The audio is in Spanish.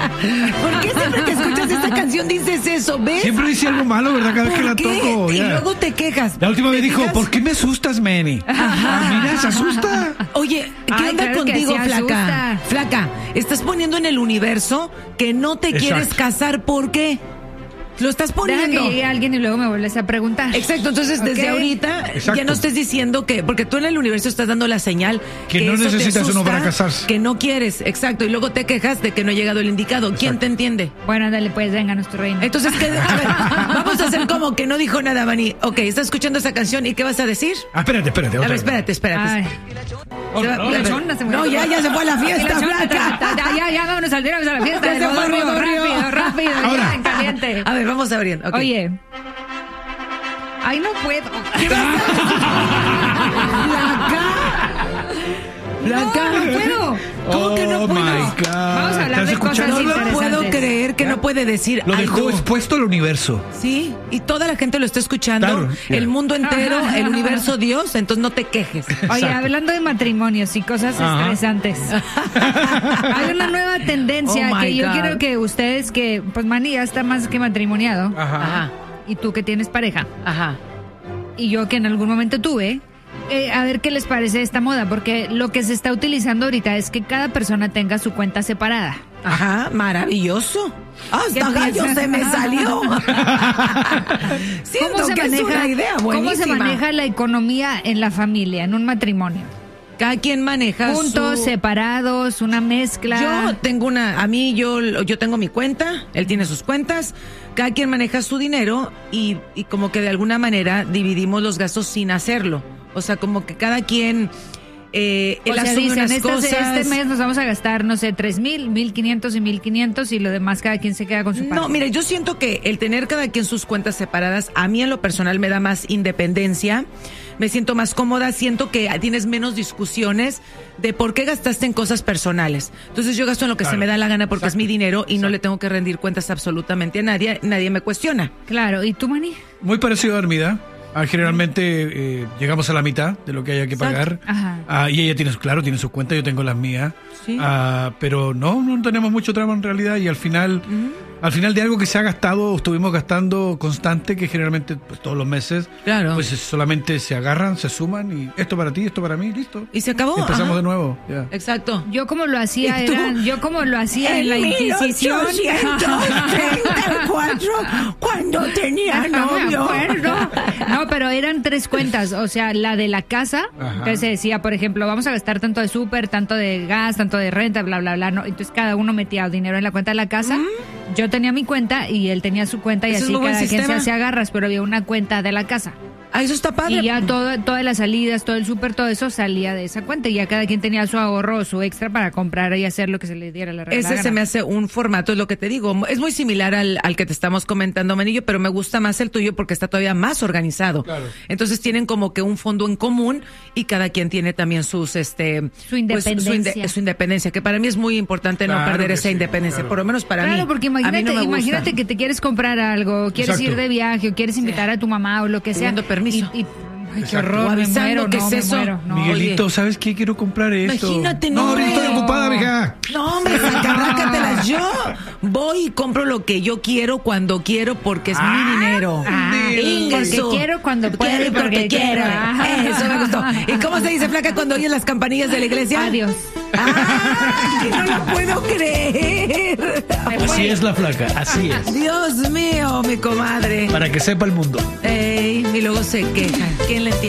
¿Por qué siempre que escuchas esta canción dices eso? ¿Ves? Siempre dice algo malo, ¿verdad? Cada vez que la ¿Qué? toco. Y Ya. luego te quejas. La última vez dijo, quejas? ¿por qué me asustas, Manny? Mira, se asusta. Oye, ¿qué Ay, onda claro que contigo, sí flaca? asusta. Flaca, estás poniendo en el universo que no te quieres Exacto. casar. ¿Por qué? Lo estás Deja poniendo. que llegue alguien y luego me vuelves a preguntar. Exacto, entonces desde Ok. ahorita Exacto. ya no estés diciendo que, porque tú en el universo estás dando la señal Que no eso te necesitas uno asusta, para casarse. que no quieres, exacto, y luego te quejas de que no ha llegado el indicado. ¿Quién te entiende? Bueno, ándale, pues venga a nuestro reino. Entonces, a ver, vamos a hacer como que no dijo nada, Manny. Ok, estás escuchando esa canción y ¿qué vas a decir? Espérate. A ver, otra vez. espérate. Ay, Se va- y la chona se murió. no, ya se fue a la Y fiesta, la chona, flaca. ya, vámonos al vamos a la fiesta Ya del se fue al bodorrio, bodorrio. rápido, Ahora. ya, en caliente. A ver, vamos abriendo. ok. Oye. Ay, no puedo. Flaca. No puedo. ¿Cómo que no Oh, puedo? my God. Vamos a hablar ¿Estás de escuchando? cosas No lo interesantes. puedo creer que no puede decir. Lo "Ay, dejó no". expuesto al universo. Sí, y toda la gente lo está escuchando. Claro, el ya. mundo entero, el universo, Dios. Entonces no te quejes. Oye, Exacto. hablando de matrimonios y cosas Ajá. estresantes. Hay una nueva tendencia Oh, my que yo God. quiero que ustedes, que pues Manny ya está más que matrimoniado, Ajá, y tú que tienes pareja, ajá. y yo que en algún momento tuve, a ver qué les parece esta moda, porque lo que se está utilizando ahorita es que cada persona tenga su cuenta separada. Ajá, maravilloso. Hasta ¿Qué gallo piensas? se me salió. Siento que es una idea ¿Cómo se buenísima. maneja la economía en la familia, en un matrimonio? Cada quien maneja Juntos, su... separados, una mezcla. Yo tengo yo tengo mi cuenta, él tiene sus cuentas, cada quien maneja su dinero y como que de alguna manera dividimos los gastos sin hacerlo. O sea, como que cada quien él O sea, asume dicen, unas cosas. este mes nos vamos a gastar, no sé, 3,000, 1,500 y 1,500 y lo demás cada quien se queda con su parte. No, mire, yo siento que el tener cada quien sus cuentas separadas, a mí en lo personal me da más independencia, me siento más cómoda, siento que tienes menos discusiones de por qué gastaste en cosas personales. Entonces yo gasto en lo que se me da la gana porque es mi dinero y no le tengo que rendir cuentas absolutamente a nadie me cuestiona. Claro, ¿y tú, Manny? Muy parecido a Armida. Generalmente llegamos a la mitad de lo que haya que pagar. Ajá. Y ella tiene sus cuentas, yo tengo las mías. Sí. Pero no tenemos mucho tramo en realidad y al final de algo que se ha gastado, estuvimos gastando constante, que generalmente pues, todos los meses, Claro. pues solamente se agarran, se suman y esto para ti, esto para mí, listo. Y se acabó. Empezamos Ajá. de nuevo. Ya. Exacto. Yo como lo hacía ¿Y tú? en la Inquisición. 1834, cuando tenía No me novio. acuerdo. No, pero eran 3 cuentas, o sea, la de la casa, Ajá. entonces se decía, por ejemplo, vamos a gastar tanto de súper, tanto de gas, tanto de renta, bla, bla, bla, no, entonces cada uno metía dinero en la cuenta de la casa, yo tenía mi cuenta y él tenía su cuenta y Ese es así muy buen cada quien se sistema. hacía garras, pero había una cuenta de la casa. Ah, eso está padre. Y ya todas las salidas, todo el súper, todo eso salía de esa cuenta y ya cada quien tenía su ahorro o su extra para comprar y hacer lo que se le diera la Ese gana. se me hace un formato, es lo que te digo. Es muy similar al que te estamos comentando, Manillo, pero me gusta más el tuyo porque está todavía más organizado. Claro. Entonces tienen como que un fondo en común y cada quien tiene también sus, Su pues, independencia. su independencia, que para mí es muy importante no Claro perder que esa sí, independencia, claro. por lo menos para mí. Claro, porque A mí imagínate, no me gusta. imagínate que te quieres comprar algo, quieres Exacto. ir de viaje o quieres invitar a tu mamá o lo que sea. Pidiendo permiso. Ay, qué Exacto. horror, O me avisando muero, que no, es me eso. muero, no. Miguelito, oye. ¿sabes qué? Quiero comprar esto. Imagínate, No, ahorita estoy no. ocupada, mija. No, hombre, sacárratelas. Yo voy y compro lo que yo quiero cuando quiero porque es mi dinero. Porque Ingazo. quiero cuando puedo y Quiero porque quiero. Eso me gustó. ¿Y cómo se dice, flaca, cuando oyes las campanillas de la iglesia? Adiós. ¡Ay, no lo puedo creer! Así es la flaca, así es. Dios mío, mi comadre. Para que sepa el mundo. Ey, y luego se quejan. ¿Quién le entiende?